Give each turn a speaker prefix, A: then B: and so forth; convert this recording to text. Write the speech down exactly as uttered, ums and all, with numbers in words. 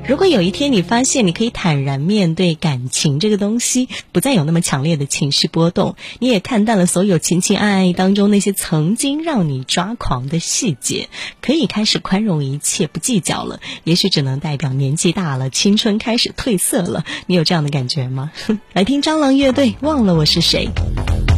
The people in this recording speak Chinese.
A: 如果有一天你发现你可以坦然面对感情这个东西，不再有那么强烈的情绪波动，你也看淡了所有情情爱爱当中那些曾经让你抓狂的细节，可以开始宽容一切，不计较了，也许只能代表年纪大了，青春开始褪色了。你有这样的感觉吗？来听蟑螂乐队，忘了我是谁。